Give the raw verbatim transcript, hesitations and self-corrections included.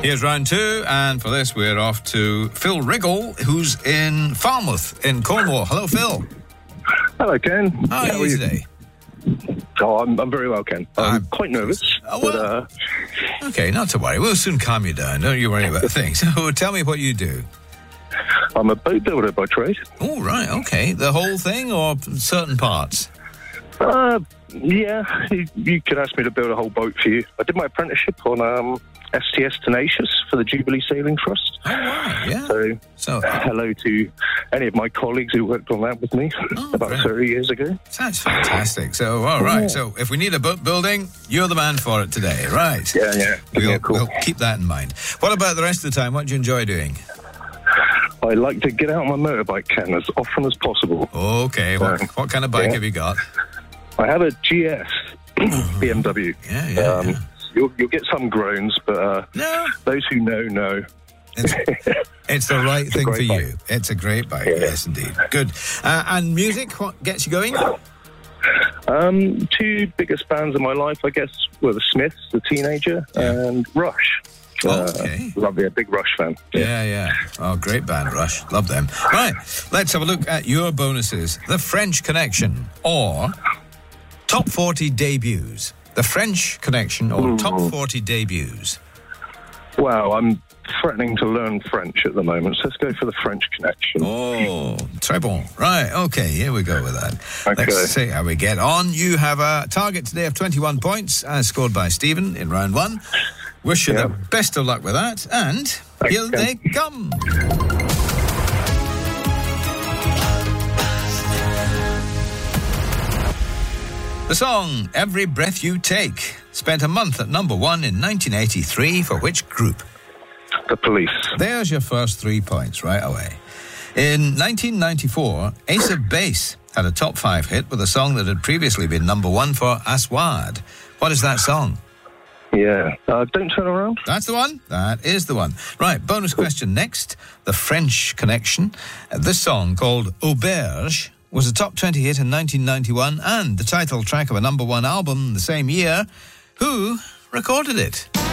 Here's round two, and for this we're off to Phil Riggle, who's in Falmouth in Cornwall. Hello, Phil. Hello, Ken. How are, How are you today? Oh, I'm, I'm very well, Ken. I'm uh, quite nervous. Oh, well, but, uh, okay, not to worry. We'll soon calm you down. Don't you worry about things. So tell me what you do. I'm a boat builder by trade. Oh, right, okay. The whole thing or certain parts? Uh, yeah, you, you could ask me to build a whole boat for you. I did my apprenticeship on um, S T S Tenacious for the Jubilee Sailing Trust. Oh, wow, yeah. So, so hello to any of my colleagues who worked on that with me oh, about great. thirty years ago. Sounds fantastic. So, all right. Yeah. So, if we need a boat building, you're the man for it today, right? Yeah, yeah. We'll, yeah, cool. we'll keep that in mind. What about the rest of the time? What do you enjoy doing? I like to get out on my motorbike, Ken, as often as possible. Okay. What, um, what kind of bike yeah. have you got? I have a G S B M W. Yeah, yeah, um, yeah. You'll, you'll get some groans, but uh, no. those who know, know. It's, it's the right thing for bike. you. It's a great bike, yeah. yes, indeed. Good. Uh, and music, what gets you going? Um, two biggest bands of my life, I guess, were the Smiths, The Teenager, yeah. and Rush. Uh, okay. Love a big Rush fan. Yeah. yeah, yeah. Oh, great band, Rush. Love them. Right, let's have a look at your bonuses. The French Connection or Top forty Debuts. The French Connection or Ooh. Top forty Debuts. Wow, I'm threatening to learn French at the moment, so let's go for the French Connection. Oh, très bon. Right, okay, here we go with that. Okay. Let's see how we get on. You have a target today of twenty-one points, as scored by Stephen in round one. Wish you yeah. the best of luck with that, and Thanks, here Ken. they come. The song Every Breath You Take spent a month at number one in nineteen eighty-three for which group? The Police. There's your first three points right away. In nineteen ninety-four, Ace of Base had a top five hit with a song that had previously been number one for Aswad. What is that song? Yeah. Uh, Don't Turn Around? That's the one. That is the one. Right, bonus question next. The French Connection. Uh, this song, called Auberge, was a top twenty hit in nineteen ninety-one and the title track of a number one album the same year. Who recorded it?